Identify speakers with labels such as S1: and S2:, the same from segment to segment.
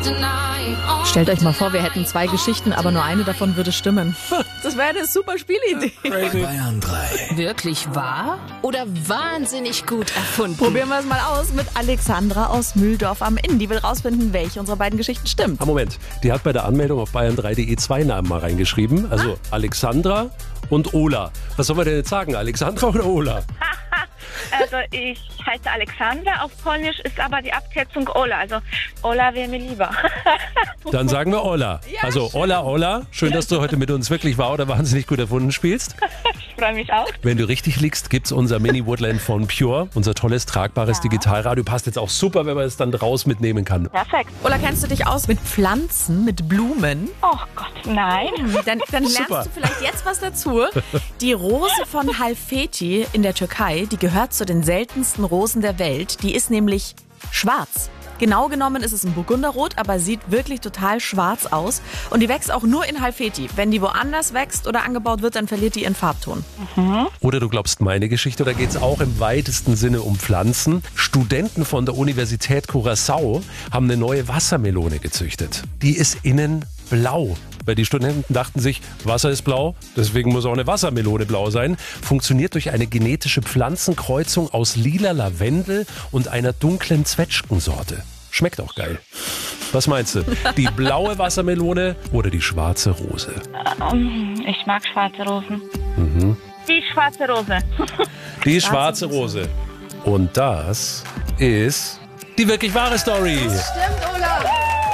S1: Stellt euch mal vor, wir hätten 2 Geschichten, aber nur eine davon würde stimmen. Das wäre eine super Spielidee.
S2: Bayern 3.
S3: Wirklich wahr oder wahnsinnig gut erfunden?
S1: Probieren wir es mal aus mit Alexandra aus Mühldorf am Inn. Die will rausfinden, welche unserer beiden Geschichten stimmt.
S4: Moment, die hat bei der Anmeldung auf bayern3.de 2 Namen mal reingeschrieben. Also Alexandra und Ola. Was soll man denn jetzt sagen? Alexandra oder Ola?
S5: Also ich heiße Alexandra, auf Polnisch ist aber die Abkürzung Ola. Also Ola wäre mir lieber.
S4: Dann sagen wir Ola. Also Ola. Schön, dass du heute mit uns wirklich wahr oder wahnsinnig gut erfunden spielst.
S5: Ich freue mich auch.
S4: Wenn du richtig liegst, gibt's unser Mini-Woodland von Pure. Unser tolles, tragbares Digitalradio. Passt jetzt auch super, wenn man es dann raus mitnehmen kann.
S5: Perfekt.
S1: Ola, kennst du dich aus mit Pflanzen, mit Blumen?
S5: Oh Gott, nein.
S1: Dann lernst
S4: Super.
S1: du vielleicht jetzt was dazu. Die Rose von Halfeti in der Türkei, die gehört zu den seltensten Rosen der Welt. Die ist nämlich schwarz. Genau genommen ist es ein Burgunderrot, aber sieht wirklich total schwarz aus. Und die wächst auch nur in Halfeti. Wenn die woanders wächst oder angebaut wird, dann verliert die ihren Farbton.
S4: Oder du glaubst meine Geschichte, oder geht's auch im weitesten Sinne um Pflanzen? Studenten von der Universität Curaçao haben eine neue Wassermelone gezüchtet. Die ist innen blau. Weil die Studenten dachten sich, Wasser ist blau, deswegen muss auch eine Wassermelone blau sein. Funktioniert durch eine genetische Pflanzenkreuzung aus lila Lavendel und einer dunklen Zwetschgensorte. Schmeckt auch geil. Was meinst du? Die blaue Wassermelone oder die schwarze Rose?
S5: Ich mag schwarze Rosen. Die schwarze Rose.
S4: Die schwarze Rose. Und das ist die wirklich wahre Story.
S1: Stimmt, Ola.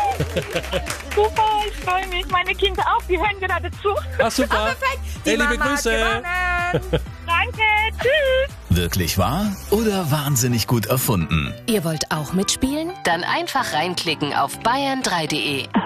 S5: Super, ich freue mich. Meine Kinder auch, die hören gerade zu.
S4: Ach super.
S1: Perfekt. Die
S4: Hey, liebe
S1: Mama hat
S4: Grüße.
S1: gewonnen.
S5: Danke, tschüss.
S2: Wirklich wahr oder wahnsinnig gut erfunden?
S3: Ihr wollt auch mitspielen? Dann einfach reinklicken auf bayern3.de.